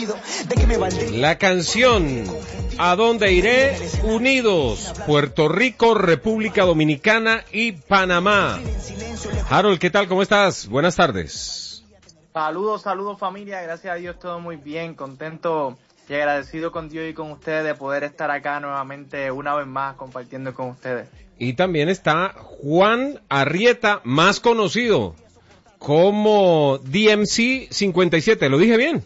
La canción ¿A dónde iré? Unidos, Puerto Rico, República Dominicana y Panamá. Harold, ¿qué tal? ¿Cómo estás? Buenas tardes. Saludos familia, gracias a Dios todo muy bien, contento y agradecido con Dios y con ustedes de poder estar acá nuevamente una vez más compartiendo con ustedes. Y también está Juan Arrieta, más conocido como DMC 57, ¿lo dije bien?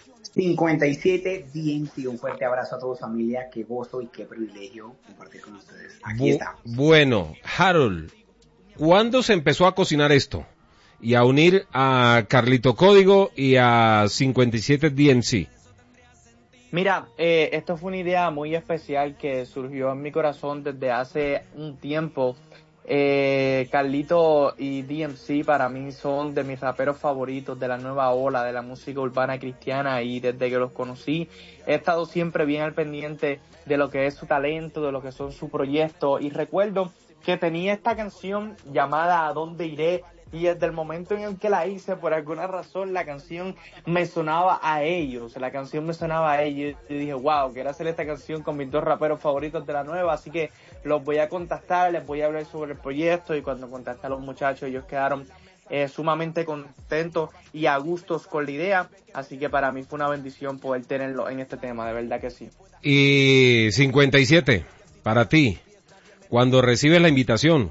57 DMC, un fuerte abrazo a todos familia, qué gozo y qué privilegio compartir con ustedes. Aquí estamos. Bueno, Harold, ¿cuándo se empezó a cocinar esto? Y a unir a Carlito Código y a 57 DMC. Mira, esto fue una idea muy especial que surgió en mi corazón desde hace un tiempo. Carlito y DMC para mí son de mis raperos favoritos de la nueva ola de la música urbana cristiana, y desde que los conocí he estado siempre bien al pendiente de lo que es su talento, de lo que son sus proyectos, y recuerdo que tenía esta canción llamada ¿A dónde iré? Y desde el momento en el que la hice, por alguna razón, la canción me sonaba a ellos. Y dije, wow, quiero hacer esta canción con mis dos raperos favoritos de la nueva. Así que los voy a contactar, les voy a hablar sobre el proyecto. Y cuando contacté a los muchachos, ellos quedaron sumamente contentos y a gustos con la idea. Así que para mí fue una bendición poder tenerlo en este tema, de verdad que sí. Y 57, para ti, cuando recibes la invitación.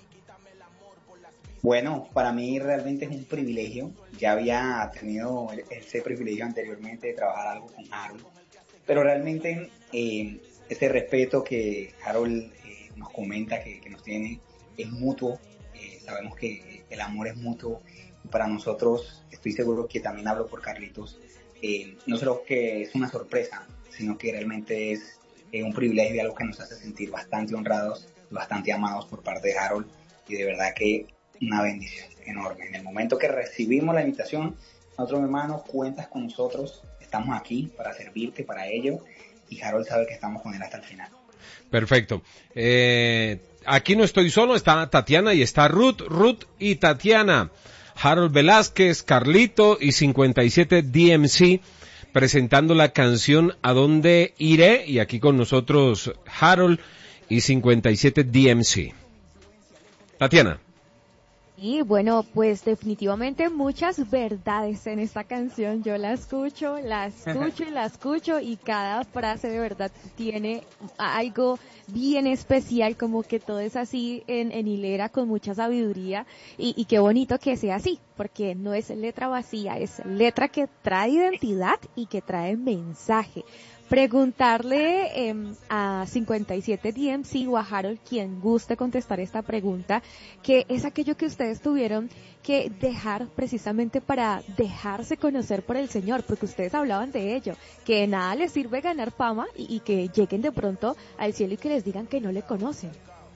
Bueno, para mí realmente es un privilegio. Ya había tenido ese privilegio anteriormente de trabajar algo con Harold, pero realmente ese respeto que Harold nos comenta que nos tiene es mutuo. Sabemos que el amor es mutuo, y para nosotros, estoy seguro que también hablo por Carlitos, no solo que es una sorpresa, sino que realmente es un privilegio y algo que nos hace sentir bastante honrados, bastante amados por parte de Harold, y de verdad que una bendición enorme. En el momento que recibimos la invitación, nosotros, hermanos, cuentas con nosotros, estamos aquí para servirte, para ello, y Harold sabe que estamos con él hasta el final. Perfecto. Aquí no estoy solo, está Tatiana y está Ruth y Tatiana. Harold Velázquez, Carlito y 57 DMC presentando la canción ¿A dónde iré? Y aquí con nosotros Harold y 57 DMC. Tatiana. Y bueno, pues definitivamente muchas verdades en esta canción. Yo la escucho y la escucho, y cada frase de verdad tiene algo bien especial, como que todo es así en hilera con mucha sabiduría, y qué bonito que sea así, porque no es letra vacía, es letra que trae identidad y que trae mensaje. Preguntarle a 57 DMC o a Harold, quien guste contestar esta pregunta, que es aquello que ustedes tuvieron que dejar precisamente para dejarse conocer por el Señor, porque ustedes hablaban de ello, que nada les sirve ganar fama y que lleguen de pronto al cielo y que les digan que no le conocen.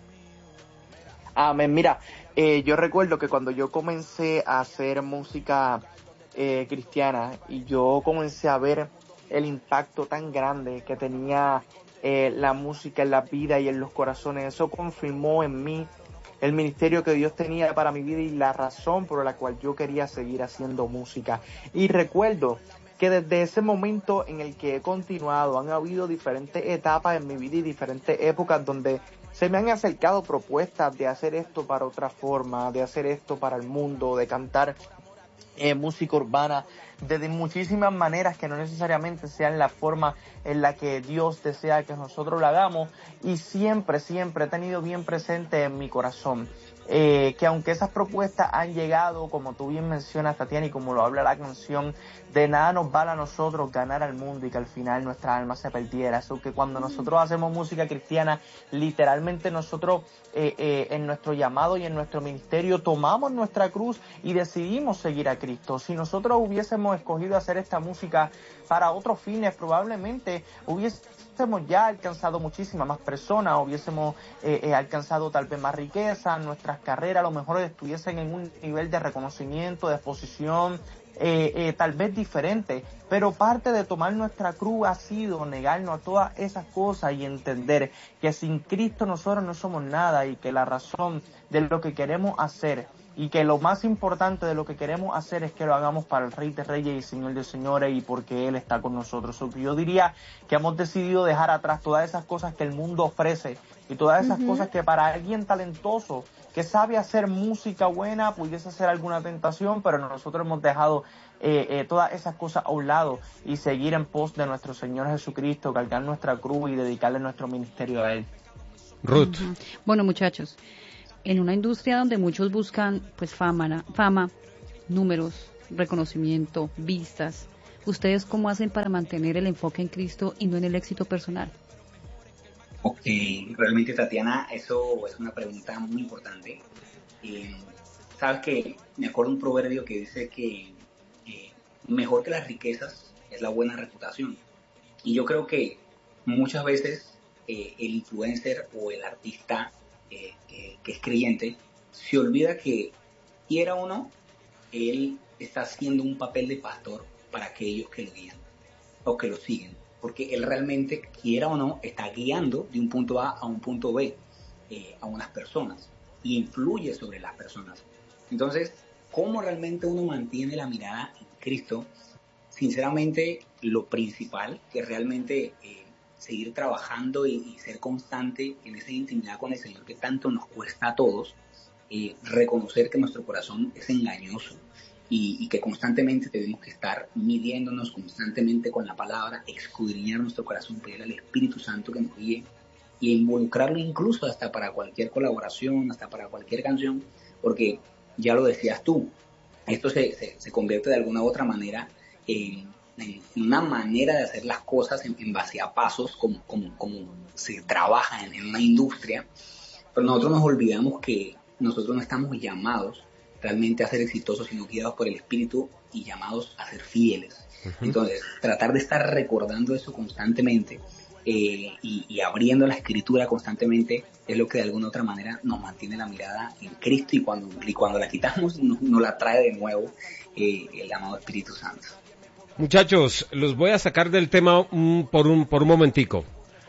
Amén. Mira, yo recuerdo que cuando yo comencé a hacer música cristiana, y yo comencé a ver el impacto tan grande que tenía la música en la vida y en los corazones, eso confirmó en mí el ministerio que Dios tenía para mi vida y la razón por la cual yo quería seguir haciendo música. Y recuerdo que desde ese momento en el que he continuado, han habido diferentes etapas en mi vida y diferentes épocas donde se me han acercado propuestas de hacer esto para otra forma, de hacer esto para el mundo, de cantar música urbana de muchísimas maneras que no necesariamente sean la forma en la que Dios desea que nosotros lo hagamos, y siempre he tenido bien presente en mi corazón que aunque esas propuestas han llegado, como tú bien mencionas, Tatiana, y como lo habla la canción, de nada nos vale a nosotros ganar al mundo y que al final nuestra alma se perdiera. Eso que cuando nosotros hacemos música cristiana, literalmente nosotros en nuestro llamado y en nuestro ministerio tomamos nuestra cruz y decidimos seguir a Cristo. Si nosotros hubiésemos escogido hacer esta música para otros fines, probablemente hubiésemos ya alcanzado muchísimas más personas, hubiésemos alcanzado tal vez más riqueza, nuestras carreras a lo mejor estuviesen en un nivel de reconocimiento, de exposición, tal vez diferente, pero parte de tomar nuestra cruz ha sido negarnos a todas esas cosas y entender que sin Cristo nosotros no somos nada, y que la razón de lo que queremos hacer y que lo más importante de lo que queremos hacer es que lo hagamos para el Rey de Reyes y Señor de Señores y porque Él está con nosotros. Yo diría que hemos decidido dejar atrás todas esas cosas que el mundo ofrece y todas esas cosas que para alguien talentoso que sabe hacer música buena pudiese ser alguna tentación, pero nosotros hemos dejado todas esas cosas a un lado y seguir en pos de nuestro Señor Jesucristo, cargar nuestra cruz y dedicarle nuestro ministerio a Él. Ruth. Bueno, muchachos, en una industria donde muchos buscan pues fama, números, reconocimiento, vistas, ¿ustedes cómo hacen para mantener el enfoque en Cristo y no en el éxito personal? Ok, realmente, Tatiana, eso es una pregunta muy importante. Sabes que me acuerdo un proverbio que dice que mejor que las riquezas es la buena reputación. Y yo creo que muchas veces el influencer o el artista que es creyente se olvida que, quiera o no, él está haciendo un papel de pastor para aquellos que lo guían o que lo siguen, porque él realmente, quiera o no, está guiando de un punto A a un punto B a unas personas y influye sobre las personas. Entonces, ¿cómo realmente uno mantiene la mirada en Cristo? Sinceramente, lo principal que realmente seguir trabajando y ser constante en esa intimidad con el Señor que tanto nos cuesta a todos, reconocer que nuestro corazón es engañoso y que constantemente tenemos que estar midiéndonos constantemente con la palabra, escudriñar nuestro corazón, pedir al Espíritu Santo que nos guíe y involucrarlo incluso hasta para cualquier colaboración, hasta para cualquier canción, porque ya lo decías tú, esto se convierte de alguna u otra manera en una manera de hacer las cosas en base a pasos, como se trabaja en una industria, pero nosotros nos olvidamos que nosotros no estamos llamados realmente a ser exitosos, sino guiados por el Espíritu y llamados a ser fieles. Entonces, tratar de estar recordando eso constantemente y abriendo la Escritura constantemente es lo que de alguna otra manera nos mantiene la mirada en Cristo, y cuando la quitamos nos la trae de nuevo el amado Espíritu Santo. Muchachos, los voy a sacar del tema por un momentico.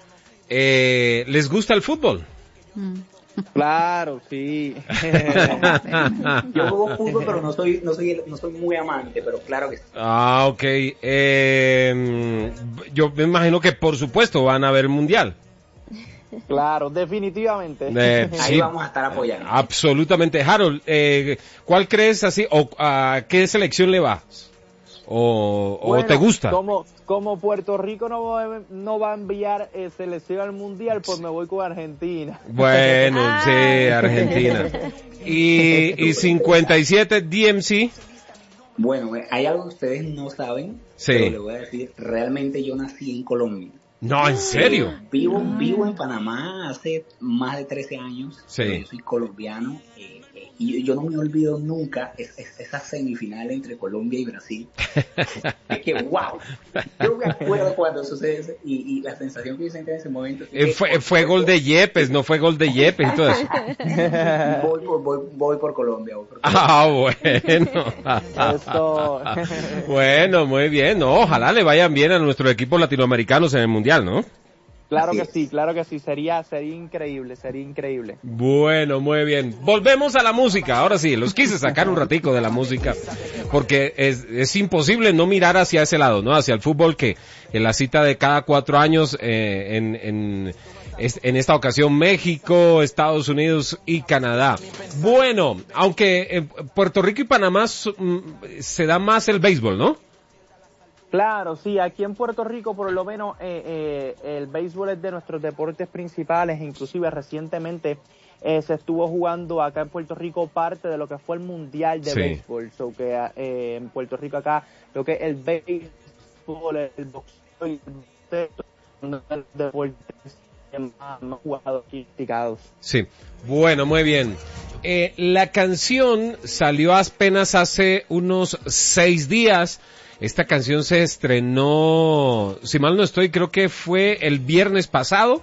¿Les gusta el fútbol? Claro, sí. Yo juego fútbol, pero no soy muy amante, pero claro que sí. Ah, ok. Yo me imagino que por supuesto van a ver el Mundial. Claro, definitivamente. Ahí Sí, vamos a estar apoyando. absolutamente. Harold, ¿cuál crees así o a qué selección le vas? ¿O te gusta? Como Puerto Rico no va a enviar selección al Mundial, pues me voy con Argentina. Bueno, sí, Argentina. Y 57 DMC. Bueno, hay algo que ustedes no saben, Sí. pero les voy a decir, realmente yo nací en Colombia. No, ¿en serio? Vivo en Panamá hace más de 13 años. Sí. Pero yo soy colombiano y yo no me olvido nunca esa semifinal entre Colombia y Brasil. Es que wow, yo me acuerdo cuando sucede eso y la sensación que yo sentí en ese momento. Fue gol de Yepes, no fue gol de Yepes y todo eso. Voy por Colombia. Ah, bueno. Eso. Bueno, muy bien. No, ojalá le vayan bien a nuestros equipos latinoamericanos en el Mundial, ¿no? Claro que sí, sería increíble. Bueno, muy bien. Volvemos a la música. Ahora sí, los quise sacar un ratico de la música, porque es imposible no mirar hacia ese lado, ¿no? Hacia el fútbol, que en la cita de cada 4 años, en esta ocasión México, Estados Unidos y Canadá. Bueno, aunque en Puerto Rico y Panamá se da más el béisbol, ¿no? Claro, sí, aquí en Puerto Rico por lo menos el béisbol es de nuestros deportes principales, inclusive recientemente se estuvo jugando acá en Puerto Rico parte de lo que fue el Mundial de béisbol, so que en Puerto Rico acá lo que es el béisbol, el boxeo y el deportes más jugados y practicados. Sí, bueno, muy bien. La canción salió apenas hace unos 6 días. Esta canción se estrenó, si mal no estoy, creo que fue el viernes pasado.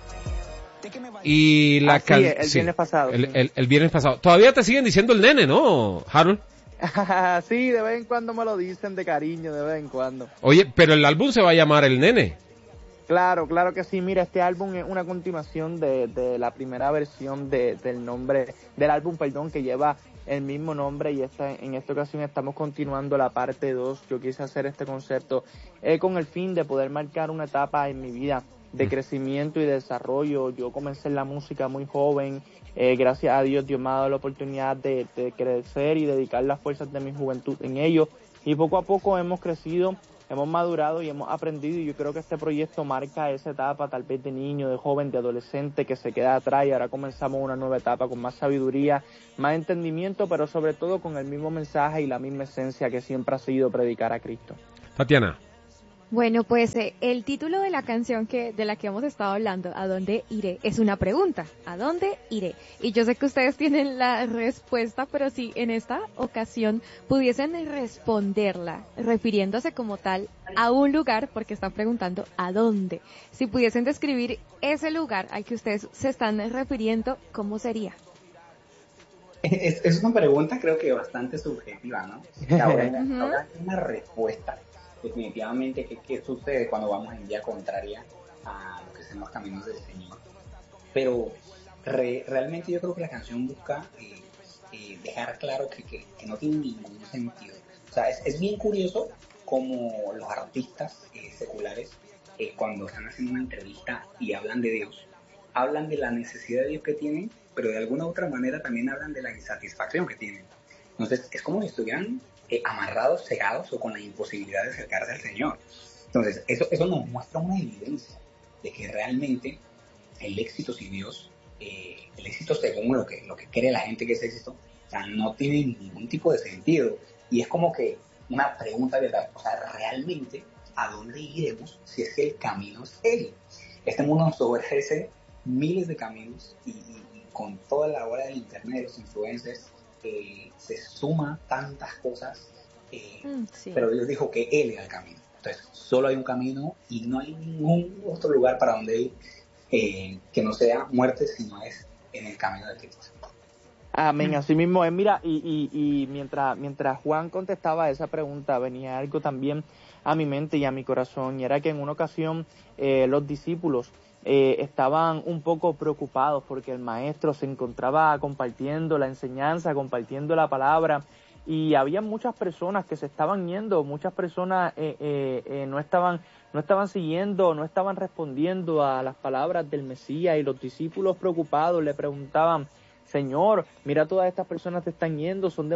Y la viernes pasado. El viernes pasado. Todavía te siguen diciendo el nene, ¿no, Harold? Sí, de vez en cuando me lo dicen de cariño, de vez en cuando. Oye, pero el álbum se va a llamar El Nene. Claro que sí. Mira, este álbum es una continuación de la primera versión del álbum, que lleva el mismo nombre, y en esta ocasión estamos continuando la parte 2. Yo quise hacer este concepto con el fin de poder marcar una etapa en mi vida de crecimiento y de desarrollo. Yo comencé en la música muy joven, gracias a Dios me ha dado la oportunidad de crecer y dedicar las fuerzas de mi juventud en ello, y poco a poco hemos crecido, hemos madurado y hemos aprendido, y yo creo que este proyecto marca esa etapa tal vez de niño, de joven, de adolescente que se queda atrás, y ahora comenzamos una nueva etapa con más sabiduría, más entendimiento, pero sobre todo con el mismo mensaje y la misma esencia que siempre ha sido predicar a Cristo. Tatiana. Bueno, pues el título de la canción de la que hemos estado hablando, ¿A dónde iré?, es una pregunta. ¿A dónde iré? Y yo sé que ustedes tienen la respuesta, pero si en esta ocasión pudiesen responderla, refiriéndose como tal a un lugar, porque están preguntando ¿a dónde? Si pudiesen describir ese lugar al que ustedes se están refiriendo, ¿cómo sería? Es una pregunta, creo que bastante subjetiva, ¿no? Ahora hay una respuesta. Definitivamente, ¿qué sucede cuando vamos en vía contraria a lo que son los caminos del Señor? Pero realmente yo creo que la canción busca dejar claro que no tiene ningún sentido. O sea, es bien curioso como los artistas seculares, cuando están haciendo una entrevista y hablan de Dios, hablan de la necesidad de Dios que tienen, pero de alguna u otra manera también hablan de la insatisfacción que tienen. Entonces, es como si estuvieran amarrados, cegados o con la imposibilidad de acercarse al Señor. Entonces, eso nos muestra una evidencia de que realmente el éxito sin Dios, el éxito según lo que cree la gente que es éxito, o sea, no tiene ningún tipo de sentido. Y es como que una pregunta, ¿verdad? O sea, realmente, ¿a dónde iremos si es que el camino es Él? Este mundo nos ofrece miles de caminos y con toda la hora del internet, de los influencers, se suma tantas cosas, sí. Pero Dios dijo que Él era el camino. Entonces, solo hay un camino y no hay ningún otro lugar para donde ir que no sea muerte, sino es en el camino de Cristo. Amén, así mismo es. Mira, y mientras Juan contestaba esa pregunta, venía algo también a mi mente y a mi corazón, y era que en una ocasión los discípulos estaban un poco preocupados porque el maestro se encontraba compartiendo la enseñanza, compartiendo la palabra, y había muchas personas que se estaban yendo, muchas personas no estaban siguiendo, no estaban respondiendo a las palabras del Mesías, y los discípulos preocupados le preguntaban: Señor, mira, todas estas personas se están yendo, son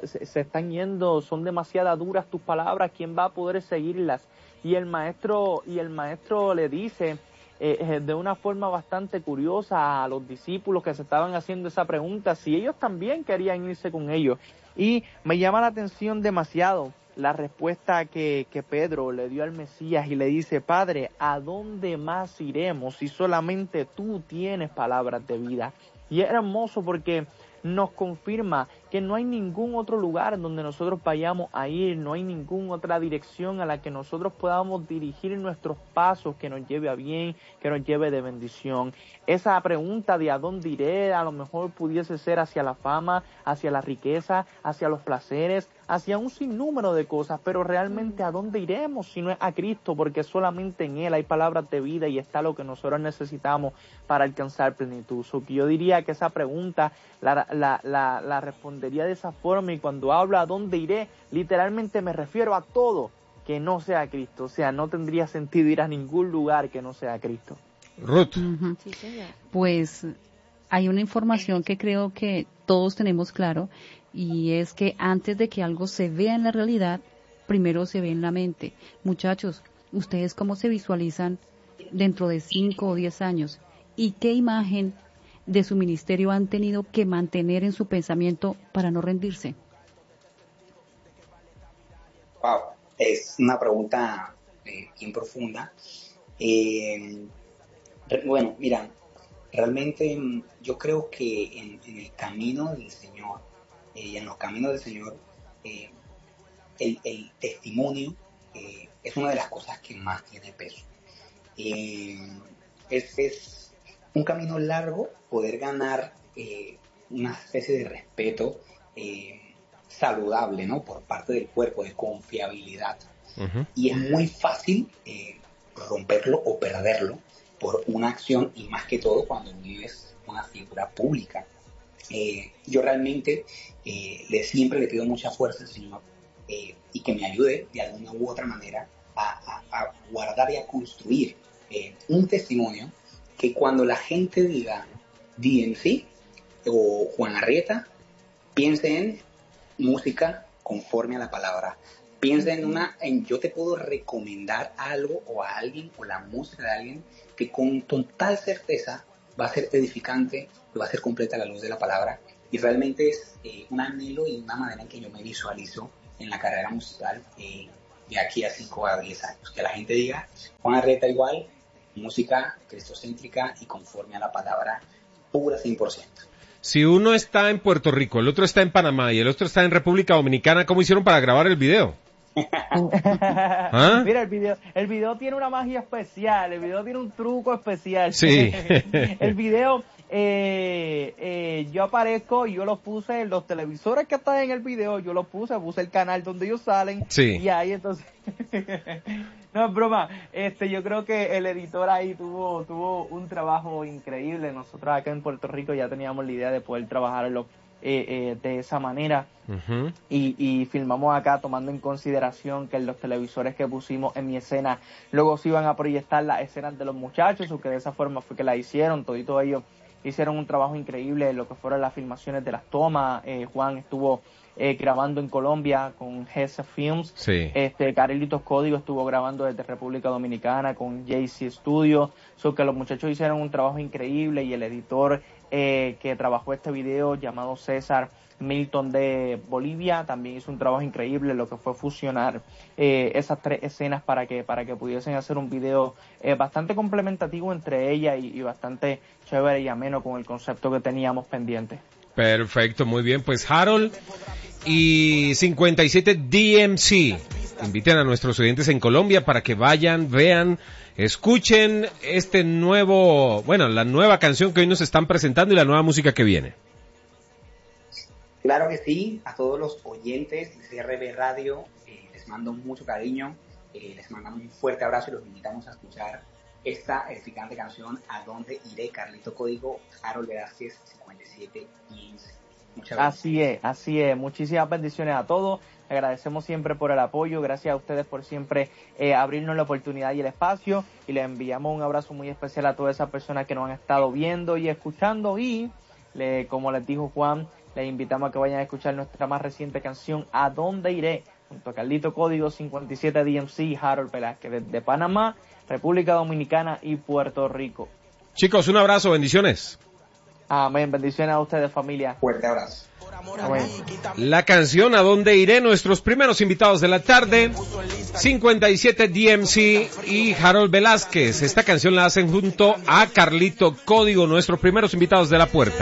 demasiadas duras tus palabras, ¿quién va a poder seguirlas? Y el maestro le dice de una forma bastante curiosa a los discípulos que se estaban haciendo esa pregunta, si ellos también querían irse con ellos. Y me llama la atención demasiado la respuesta que Pedro le dio al Mesías, y le dice: Padre, ¿a dónde más iremos si solamente tú tienes palabras de vida? Y es hermoso porque nos confirma que no hay ningún otro lugar donde nosotros vayamos a ir, no hay ninguna otra dirección a la que nosotros podamos dirigir nuestros pasos que nos lleve a bien, que nos lleve de bendición. Esa pregunta de ¿a dónde iré? A lo mejor pudiese ser hacia la fama, hacia la riqueza, hacia los placeres, hacia un sinnúmero de cosas, pero realmente ¿a dónde iremos si no es a Cristo? Porque solamente en Él hay palabras de vida y está lo que nosotros necesitamos para alcanzar plenitud. Yo diría que esa pregunta la respondería de esa forma, y cuando hablo ¿a dónde iré?, literalmente me refiero a todo que no sea Cristo. O sea, no tendría sentido ir a ningún lugar que no sea Cristo. Ruth. Sí, señor. Pues hay una información que creo que todos tenemos claro, y es que antes de que algo se vea en la realidad, primero se ve en la mente. Muchachos, ¿ustedes cómo se visualizan dentro de 5 o 10 años? ¿Y qué imagen de su ministerio han tenido que mantener en su pensamiento para no rendirse? Wow, es una pregunta bien profunda. Bueno, mira, realmente yo creo que en el camino del Señor, y en los caminos del Señor, el testimonio es una de las cosas que más tiene peso. Es un camino largo poder ganar una especie de respeto saludable, ¿no?, por parte del cuerpo, de confiabilidad. Uh-huh. Y es muy fácil romperlo o perderlo por una acción, y más que todo cuando vives una figura pública. Yo realmente siempre le pido mucha fuerza al Señor y que me ayude de alguna u otra manera a guardar y a construir un testimonio que cuando la gente diga DMC o Juan Arrieta, piense en música conforme a la palabra. Piensa en yo te puedo recomendar algo o a alguien o la música de alguien que con total certeza va a ser edificante, va a ser completa a la luz de la palabra. Y realmente es un anhelo y una manera en que yo me visualizo en la carrera musical de aquí a 5 a 10 años. Que la gente diga, Juan Arrieta igual, música cristocéntrica y conforme a la palabra pura 100%. Si uno está en Puerto Rico, el otro está en Panamá y el otro está en República Dominicana, ¿cómo hicieron para grabar el video? ¿Ah? Mira, el video tiene una magia especial, el video tiene un truco especial. Sí. El video, yo aparezco y yo los puse en los televisores que están en el video, yo los puse el canal donde ellos salen. Sí. Y ahí entonces... No, es broma. Yo creo que el editor ahí tuvo un trabajo increíble. Nosotros acá en Puerto Rico ya teníamos la idea de poder trabajarlo de esa manera. Uh-huh. Y filmamos acá tomando en consideración que en los televisores que pusimos en mi escena luego se iban a proyectar las escenas de los muchachos, o que de esa forma fue que la hicieron. Todito ellos hicieron un trabajo increíble en lo que fueron las filmaciones de las tomas. Juan estuvo grabando en Colombia con Hesse Films. Sí. Carlitos Código estuvo grabando desde República Dominicana con JC Studio. Que los muchachos hicieron un trabajo increíble, y el editor que trabajó este video, llamado César Milton de Bolivia, también hizo un trabajo increíble, lo que fue fusionar esas 3 escenas para que pudiesen hacer un video bastante complementativo entre ellas y bastante chévere y ameno con el concepto que teníamos pendiente. Perfecto, muy bien. Pues Harold y 57 DMC inviten a nuestros oyentes en Colombia para que vayan, vean, escuchen la nueva canción que hoy nos están presentando y la nueva música que viene. Claro que sí, a todos los oyentes de CRB Radio les mando mucho cariño, les mandamos un fuerte abrazo y los invitamos a escuchar esta edificante canción, ¿A dónde iré? Carlito Código, Harold Velázquez, 57 15. Muchas gracias. Así es. Muchísimas bendiciones a todos. Agradecemos siempre por el apoyo. Gracias a ustedes por siempre abrirnos la oportunidad y el espacio. Y les enviamos un abrazo muy especial a todas esas personas que nos han estado viendo y escuchando. Y como les dijo Juan, les invitamos a que vayan a escuchar nuestra más reciente canción, ¿A dónde iré? Junto a Carlito Código, 57 DMC y Harold Velázquez, desde Panamá, República Dominicana y Puerto Rico. Chicos, un abrazo, bendiciones. Amén, bendiciones a ustedes, familia. Fuerte abrazo. Amén. La canción ¿A dónde iré? Nuestros primeros invitados de la tarde, 57 DMC y Harold Velázquez. Esta canción la hacen junto a Carlito Código, nuestros primeros invitados de la puerta.